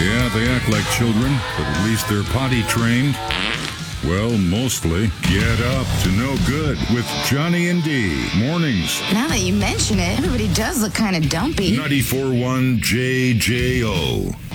Yeah, they act like children, but at least they're potty trained. Well, mostly. Get up to no good with Johnny and D. Mornings. Now that you mention it, everybody does look kind of dumpy. 94.1 JJO.